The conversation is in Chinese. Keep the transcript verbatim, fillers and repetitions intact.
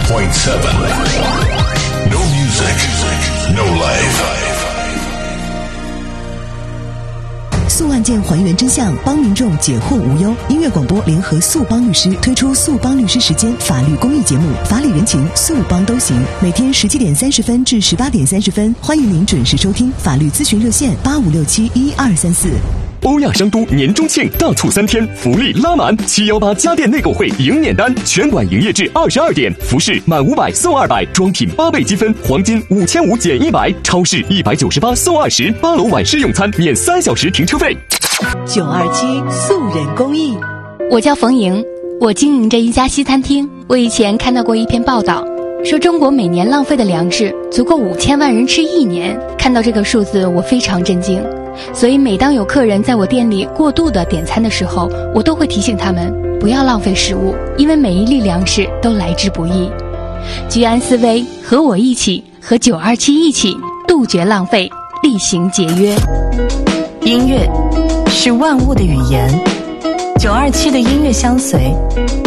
point seven. No music, no life. 诉案件还原真相，帮民众解惑无忧。音乐广播联合速帮律师推出速帮律师时间法律公益节目，法理人情，速帮都行。每天十七点三十分至十八点三十分，欢迎您准时收听法律咨询热线八五六七一二三四。 欧亚商都年中庆大促三天，福利拉满！七幺八家电内购会迎免单，全馆营业至二十二点。服饰满五百送二百，装品八倍积分，黄金五千五减一百，超市一百九十八送二十，八楼晚市用餐免三小时停车费。 九二七素人公益， 我叫冯莹，我经营着一家西餐厅。我以前看到过一篇报道，说中国每年浪费的粮食足够五千万人吃一年。看到这个数字，我非常震惊。所以每当有客人在我店里过度的点餐的时候，我都会提醒他们不要浪费食物，因为每一粒粮食都来之不易。居安思危，和我一起，和九二七一起杜绝浪费，厉行节约。 音乐是万物的语言，九二七的音乐相随